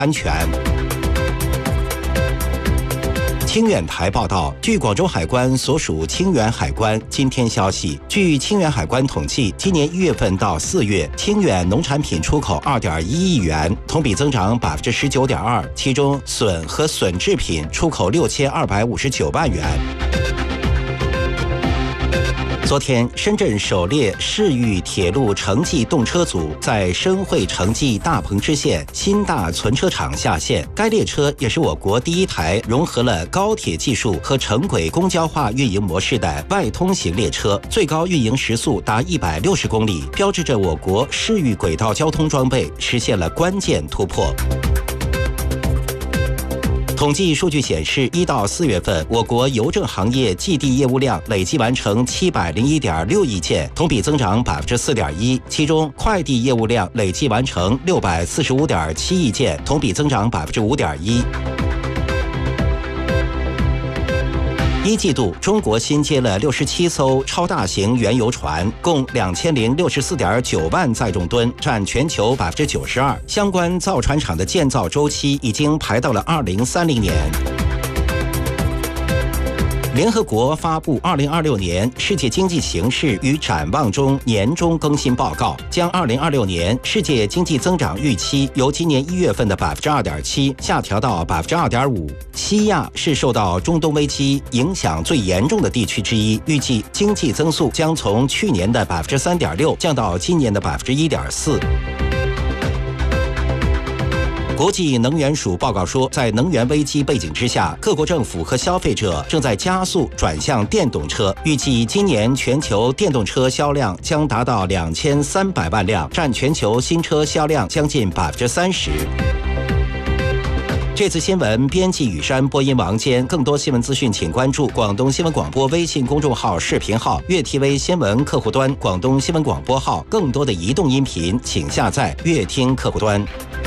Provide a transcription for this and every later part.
安全。清远台报道，据广州海关所属清远海关今天消息，据清远海关统计，今年1月份到4月，清远农产品出口2.1亿元，同比增长19.2%，其中笋和笋制品出口6259万元。昨天，深圳首列市域铁路城际动车组在深汇城际大鹏支线新大存车场下线。该列车也是我国第一台融合了高铁技术和城轨公交化运营模式的外通型列车，最高运营时速达160公里，标志着我国市域轨道交通装备实现了关键突破。统计数据显示，1到4月份，我国邮政行业寄递业务量累计完成701.6亿件，同比增长4.1%。其中，快递业务量累计完成645.7亿件，同比增长5.1%。一季度，中国新接了67艘超大型原油船，共2064.9万载重吨，占全球92%。相关造船厂的建造周期已经排到了2030年。联合国发布2026年世界经济形势与展望中年终更新报告，将2026年世界经济增长预期由今年1月份的2.7%下调到2.5%。西亚是受到中东危机影响最严重的地区之一，预计经济增速将从去年的3.6%降到今年的1.4%。国际能源署报告说，在能源危机背景之下，各国政府和消费者正在加速转向电动车。预计今年全球电动车销量将达到2300万辆，占全球新车销量将近30%。这次新闻编辑雨山，播音王坚。更多新闻资讯，请关注广东新闻广播微信公众号、视频号、粤 TV 新闻客户端、广东新闻广播号。更多的移动音频，请下载粤听客户端。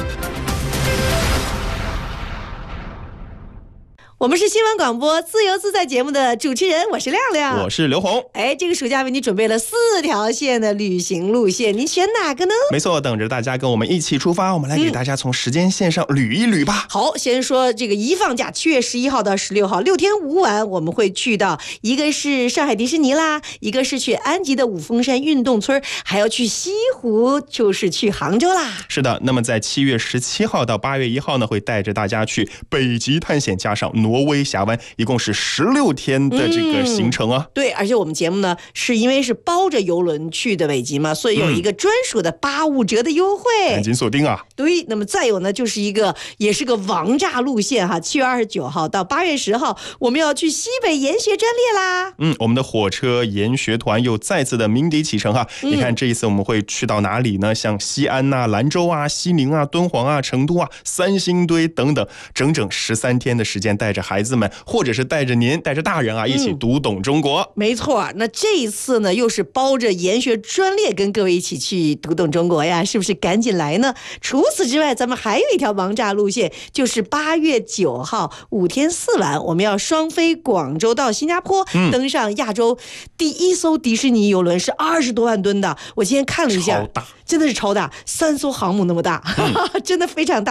我们是新闻广播自由自在节目的主持人，我是亮亮， 我是刘红。 这个暑假为你准备了4条线的旅行路线，您选哪个呢？ 没错，等着大家跟我们一起出发，我们来给大家从时间线上捋一捋吧。 好，先说这个一放假7月11号到16号6天5晚，我们会去到一个是上海迪士尼啦，一个是去安吉的五峰山运动村，还要去西湖，就是去杭州啦。 是的，那么在7月17号到8月1号呢，会带着大家去北极探险，加上挪威峡湾，一共是16天的这个行程啊。 对，而且我们节目呢，是因为是包着邮轮去的北极嘛，所以有一个专属的85折的优惠， 赶紧锁定啊！ 对，那么再有呢，就是也是个王炸路线哈，7月29号到8月10号，我们要去西北研学专列啦。 我们的火车研学团又再次的鸣笛启程哈。你看这一次我们会去到哪里呢？像西安啊、兰州啊、西宁啊、敦煌啊、成都啊、三星堆等等，整整13天的时间，带着孩子们，或者是带着您、带着大人啊，一起读懂中国。 没错，那这一次呢，又是包着研学专列跟各位一起去读懂中国呀，是不是赶紧来呢？除此之外，咱们还有一条王炸路线，就是8月9号5天4晚，我们要双飞广州到新加坡，登上亚洲第一艘迪士尼邮轮，是20多万吨的。我今天看了一下， 超大， 真的是超大，3艘航母那么大，真的非常大。